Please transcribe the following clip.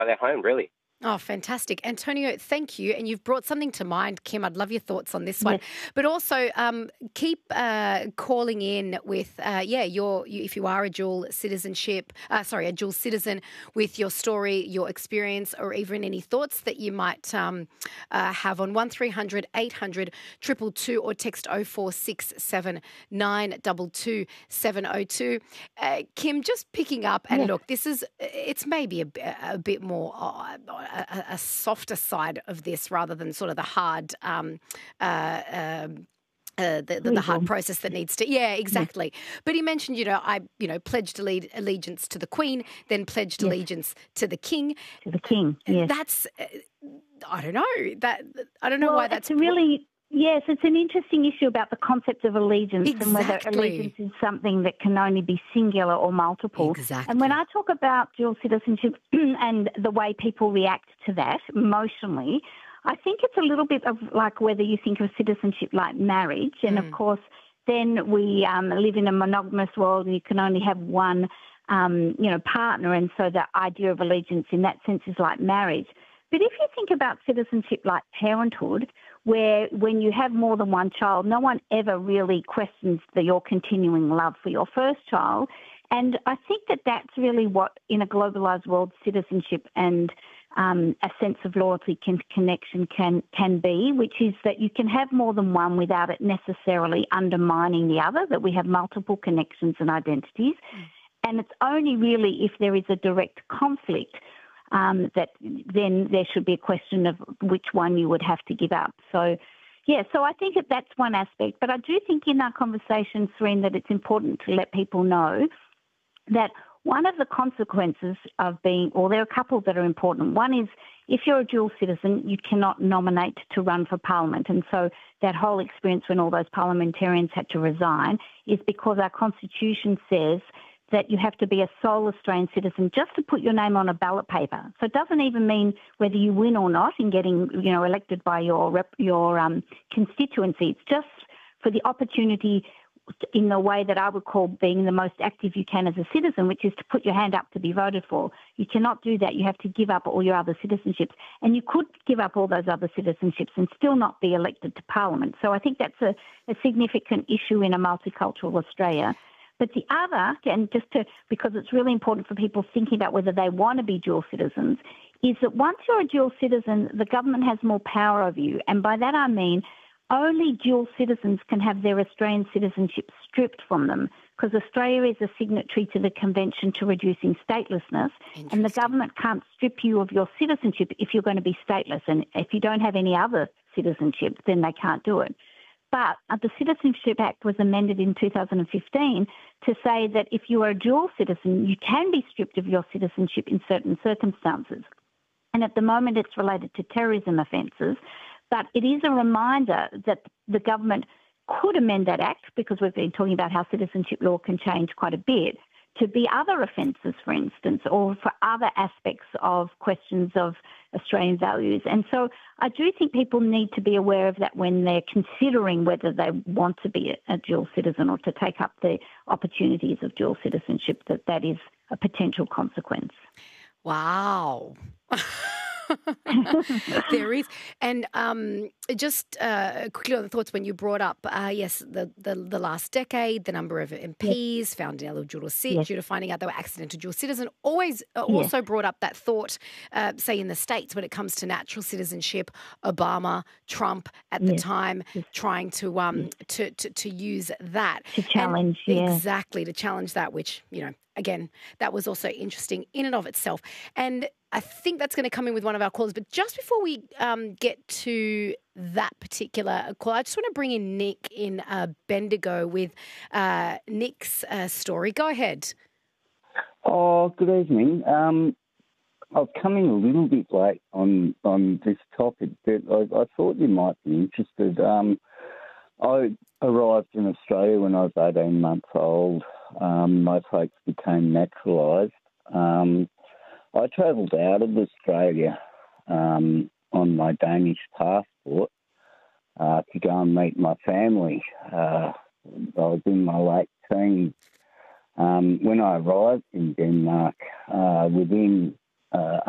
their home, really. Oh, fantastic. Antonio, thank you. And you've brought something to mind, Kim. I'd love your thoughts on this one. But also keep calling in with, if you are a dual citizenship, a dual citizen, with your story, your experience, or even any thoughts that you might have on 1300 800 222 or text 0467 922 702. Kim, just picking up, and look, it's maybe a bit more a softer side of this rather than sort of the hard the hard process that needs to... Yeah, exactly. But he mentioned, I pledged allegiance to the Queen, then pledged allegiance to the King. To the King, yes. That's... I don't know. I don't know why that's... It's really... Yes, it's an interesting issue about the concept of allegiance and whether allegiance is something that can only be singular or multiple. Exactly. And when I talk about dual citizenship and the way people react to that emotionally, I think it's a little bit of like whether you think of citizenship like marriage. And, of course, then we live in a monogamous world and you can only have one, partner. And so the idea of allegiance in that sense is like marriage. But if you think about citizenship like parenthood, where when you have more than one child, no one ever really questions your continuing love for your first child. And I think that that's really what, in a globalised world, citizenship and a sense of loyalty connection can be, which is that you can have more than one without it necessarily undermining the other, that we have multiple connections and identities. And it's only really if there is a direct conflict that then there should be a question of which one you would have to give up. So I think that's one aspect. But I do think in our conversation, Serene, that it's important to let people know that one of the consequences of being, or there are a couple that are important. One is if you're a dual citizen, you cannot nominate to run for Parliament. And so that whole experience when all those parliamentarians had to resign is because our Constitution says that you have to be a sole Australian citizen just to put your name on a ballot paper. So it doesn't even mean whether you win or not in getting, elected by your constituency. It's just for the opportunity in the way that I would call being the most active you can as a citizen, which is to put your hand up to be voted for. You cannot do that. You have to give up all your other citizenships. And you could give up all those other citizenships and still not be elected to Parliament. So I think that's a significant issue in a multicultural Australia. But the other, and because it's really important for people thinking about whether they want to be dual citizens, is that once you're a dual citizen, the government has more power over you. And by that I mean only dual citizens can have their Australian citizenship stripped from them, because Australia is a signatory to the Convention to Reducing Statelessness, and the government can't strip you of your citizenship if you're going to be stateless. And if you don't have any other citizenship, then they can't do it. But the Citizenship Act was amended in 2015 to say that if you are a dual citizen, you can be stripped of your citizenship in certain circumstances. And at the moment, it's related to terrorism offences. But it is a reminder that the government could amend that act, because we've been talking about how citizenship law can change quite a bit, to be other offences, for instance, or for other aspects of questions of Australian values. And so I do think people need to be aware of that when they're considering whether they want to be a dual citizen or to take up the opportunities of dual citizenship, that is a potential consequence. Wow. There is. And just quickly on the thoughts when you brought up, the last decade, the number of MPs found ineligible to sit due to finding out they were accidental dual citizen, also brought up that thought, say in the States, when it comes to natural citizenship, Obama, Trump at the time, trying to use that. To challenge, Exactly, to challenge that, which, again, that was also interesting in and of itself. And I think that's going to come in with one of our callers. But just before we get to that particular call, I just want to bring in Nick in Bendigo with Nick's story. Go ahead. Oh, good evening. I was coming a little bit late on this topic, but I thought you might be interested. I arrived in Australia when I was 18 months old. My folks became naturalised. I travelled out of Australia on my Danish passport to go and meet my family. I was in my late teens. When I arrived in Denmark, within